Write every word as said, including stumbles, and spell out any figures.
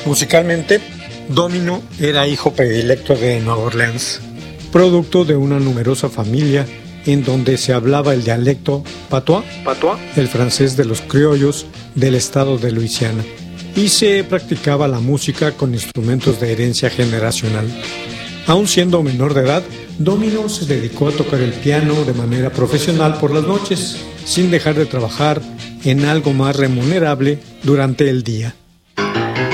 Musicalmente, Domino era hijo predilecto de Nueva Orleans, producto de una numerosa familia en donde se hablaba el dialecto patois, ¿Patois? el francés de los criollos del estado de Luisiana, y se practicaba la música con instrumentos de herencia generacional. Aun siendo menor de edad, Domino se dedicó a tocar el piano de manera profesional por las noches, sin dejar de trabajar en algo más remunerable durante el día.